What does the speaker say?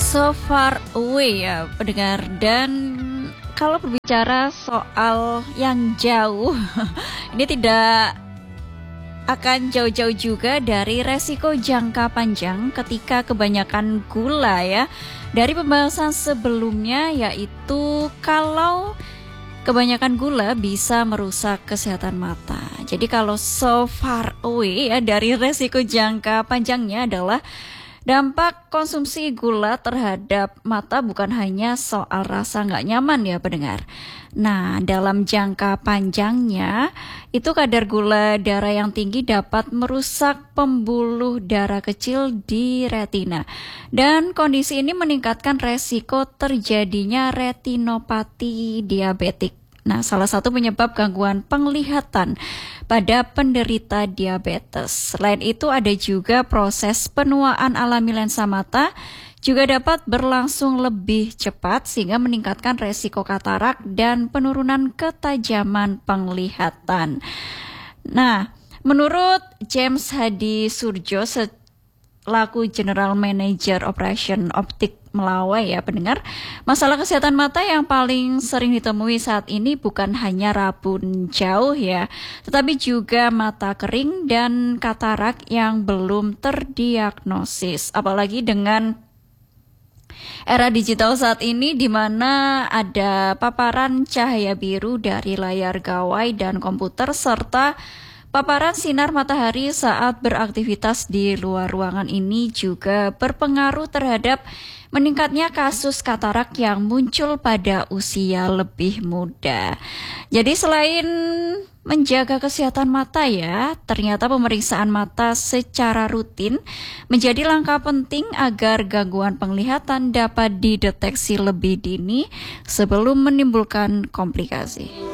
So Far Away ya pendengar. Dan kalau berbicara soal yang jauh ini tidak akan jauh-jauh juga dari resiko jangka panjang ketika kebanyakan gula ya. Dari pembahasan sebelumnya, yaitu kalau kebanyakan gula bisa merusak kesehatan mata. Jadi kalau so far away ya dari resiko jangka panjangnya adalah dampak konsumsi gula terhadap mata bukan hanya soal rasa nggak nyaman ya pendengar. Nah, dalam jangka panjangnya itu kadar gula darah yang tinggi dapat merusak pembuluh darah kecil di retina. Dan kondisi ini meningkatkan resiko terjadinya retinopati diabetik. Nah, salah satu penyebab gangguan penglihatan pada penderita diabetes. Selain itu ada juga proses penuaan alami lensa mata juga dapat berlangsung lebih cepat sehingga meningkatkan resiko katarak dan penurunan ketajaman penglihatan. Nah, menurut James Hadi Surjo selaku General Manager Operation Optik Melawai ya pendengar, masalah kesehatan mata yang paling sering ditemui saat ini bukan hanya rabun jauh ya, tetapi juga mata kering dan katarak yang belum terdiagnosis. Apalagi dengan era digital saat ini di mana ada paparan cahaya biru dari layar gawai dan komputer serta paparan sinar matahari saat beraktivitas di luar ruangan ini juga berpengaruh terhadap meningkatnya kasus katarak yang muncul pada usia lebih muda. Jadi selain menjaga kesehatan mata ya, ternyata pemeriksaan mata secara rutin menjadi langkah penting agar gangguan penglihatan dapat dideteksi lebih dini sebelum menimbulkan komplikasi.